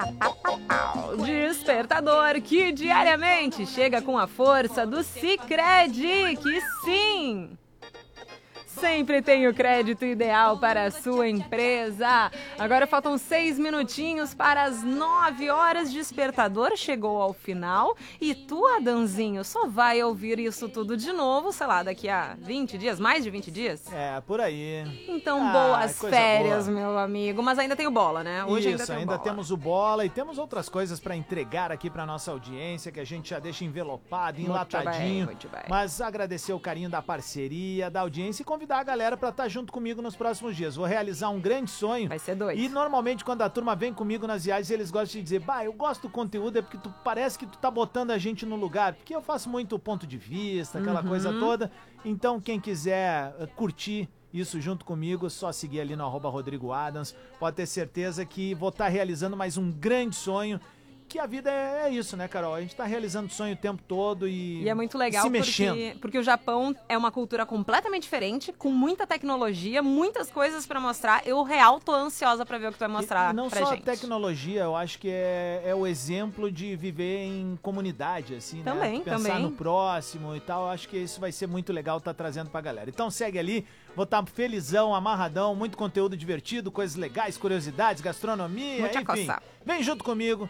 Despertador que diariamente chega com a força do Sicredi, que sim! Sempre tem o crédito ideal para a sua empresa. Agora faltam 6 minutinhos para as 9 horas. Despertador chegou ao final. E tu, Adanzinho, só vai ouvir isso tudo de novo, sei lá, daqui a 20 dias, mais de 20 dias? É, por aí. Então, boas férias, boa. meu amigo. Mas ainda tem o Bola, né? Hoje Isso, ainda temos o Bola e temos outras coisas para entregar aqui para nossa audiência, que a gente já deixa envelopado, enlatadinho. Muito bem. Mas agradecer o carinho da parceria, da audiência e convidar a galera para estar junto comigo nos próximos dias. Vou realizar um grande sonho. Vai ser doido. E normalmente quando a turma vem comigo nas viagens, eles gostam de dizer, bah, eu gosto do conteúdo, é porque tu parece que tu tá botando a gente no lugar. Porque eu faço muito ponto de vista, aquela coisa toda. Então quem quiser curtir isso junto comigo, só seguir ali no @RodrigoAdams. Pode ter certeza que vou estar realizando mais um grande sonho. Que a vida é isso, né, Carol? A gente tá realizando sonho o tempo todo e é muito legal se mexendo. porque o Japão é uma cultura completamente diferente, com muita tecnologia, muitas coisas pra mostrar. Eu, real, tô ansiosa pra ver o que tu vai mostrar e não pra só gente. a tecnologia, eu acho que é o exemplo de viver em comunidade, assim, também, né? Pensar também. no próximo e tal, eu acho que isso vai ser muito legal tá trazendo pra galera. Então segue ali, vou estar felizão, amarradão, muito conteúdo divertido, coisas legais, curiosidades, gastronomia, Muita enfim. coisa. Vem junto comigo,